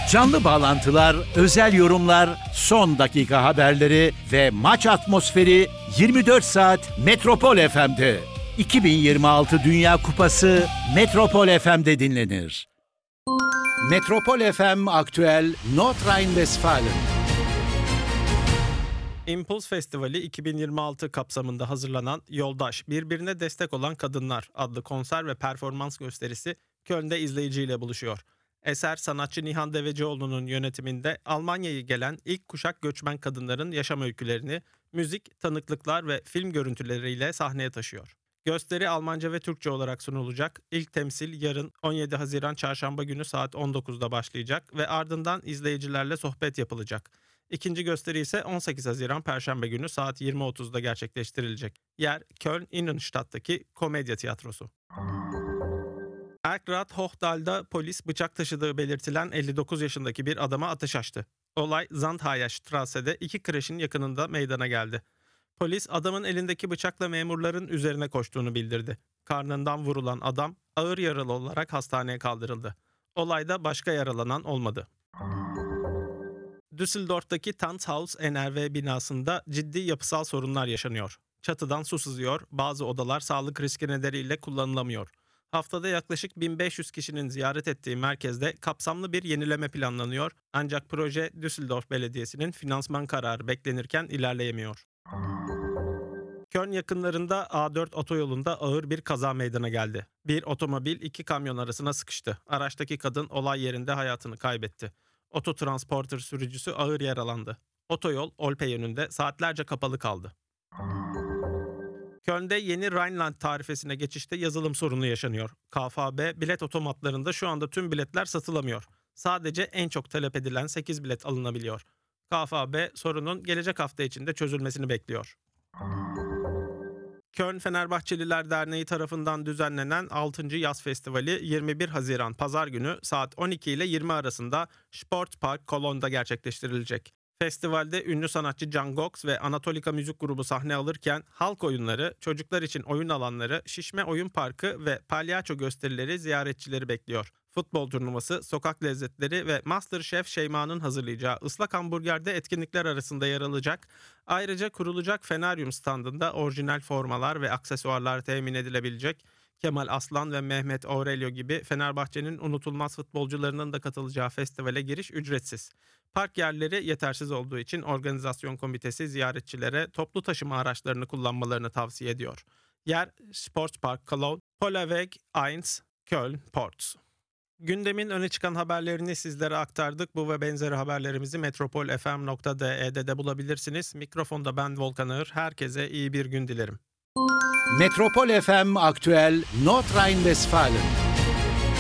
Canlı bağlantılar, özel yorumlar, son dakika haberleri ve maç atmosferi 24 saat Metropol FM'de. 2026 Dünya Kupası Metropol FM'de dinlenir. Metropol FM Aktüel Nordrhein-Westfalen. Impuls Festivali 2026 kapsamında hazırlanan Yoldaş, Birbirine Destek Olan Kadınlar adlı konser ve performans gösterisi Köln'de izleyiciyle buluşuyor. Eser sanatçı Nihan Devecioğlu'nun yönetiminde Almanya'ya gelen ilk kuşak göçmen kadınların yaşam öykülerini müzik, tanıklıklar ve film görüntüleriyle sahneye taşıyor. Gösteri Almanca ve Türkçe olarak sunulacak. İlk temsil yarın 17 Haziran Çarşamba günü saat 19'da başlayacak ve ardından izleyicilerle sohbet yapılacak. İkinci gösteri ise 18 Haziran Perşembe günü saat 20.30'da gerçekleştirilecek. Yer Köln Innenstadt'taki Komedya Tiyatrosu. Erkrath Hochdal'da polis bıçak taşıdığı belirtilen 59 yaşındaki bir adama ateş açtı. Olay Zandhaya Strasse'de iki kreşin yakınında meydana geldi. Polis adamın elindeki bıçakla memurların üzerine koştuğunu bildirdi. Karnından vurulan adam ağır yaralı olarak hastaneye kaldırıldı. Olayda başka yaralanan olmadı. Düsseldorf'taki Tanzhaus NRW binasında ciddi yapısal sorunlar yaşanıyor. Çatıdan su sızıyor, bazı odalar sağlık riski nedeniyle kullanılamıyor. Haftada yaklaşık 1500 kişinin ziyaret ettiği merkezde kapsamlı bir yenileme planlanıyor. Ancak proje Düsseldorf Belediyesi'nin finansman kararı beklenirken ilerleyemiyor. Köln yakınlarında A4 otoyolunda ağır bir kaza meydana geldi. Bir otomobil iki kamyon arasına sıkıştı. Araçtaki kadın olay yerinde hayatını kaybetti. Ototransporter sürücüsü ağır yaralandı. Otoyol Olpe yönünde saatlerce kapalı kaldı. Köln'de yeni Rhineland tarifesine geçişte yazılım sorunu yaşanıyor. KfB bilet otomatlarında şu anda tüm biletler satılamıyor. Sadece en çok talep edilen 8 bilet alınabiliyor. KfB sorunun gelecek hafta içinde çözülmesini bekliyor. Köln Fenerbahçeliler Derneği tarafından düzenlenen 6. Yaz Festivali 21 Haziran Pazar günü saat 12 ile 20 arasında Sportpark Cologn'da gerçekleştirilecek. Festivalde ünlü sanatçı Can Gox ve Anatolika Müzik Grubu sahne alırken halk oyunları, çocuklar için oyun alanları, şişme oyun parkı ve palyaço gösterileri ziyaretçileri bekliyor. Futbol turnuvası, sokak lezzetleri ve MasterChef Şeyma'nın hazırlayacağı ıslak hamburgerde etkinlikler arasında yer alacak. Ayrıca kurulacak Feneryum standında orijinal formalar ve aksesuarlar temin edilebilecek. Kemal Aslan ve Mehmet Aurelio gibi Fenerbahçe'nin unutulmaz futbolcularının da katılacağı festivale giriş ücretsiz. Park yerleri yetersiz olduğu için organizasyon komitesi ziyaretçilere toplu taşıma araçlarını kullanmalarını tavsiye ediyor. Yer Sportpark Cologne, Polaweg 1, Köln, Ports. Gündemin öne çıkan haberlerini sizlere aktardık. Bu ve benzeri haberlerimizi metropolfm.de'de de bulabilirsiniz. Mikrofonda ben Volkan Ağır. Herkese iyi bir gün dilerim. Metropol FM Aktüel Nordrhein-Westfalen.